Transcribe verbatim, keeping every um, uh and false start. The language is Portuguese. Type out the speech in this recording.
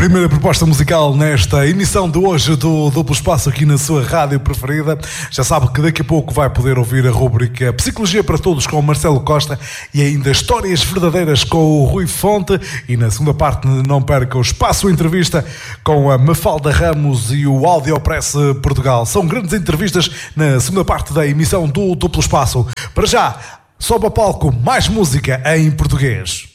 Primeira proposta musical nesta emissão de hoje do Duplo Espaço aqui na sua rádio preferida. Já sabe que daqui a pouco vai poder ouvir a rubrica Psicologia para Todos com o Marcelo Costa e ainda Histórias Verdadeiras com o Rui Fonte. E na segunda parte não perca o Espaço Entrevista com a Mafalda Ramos e o Audiopress Portugal. São grandes entrevistas na segunda parte da emissão do Duplo Espaço. Para já, sobe ao palco mais música em português.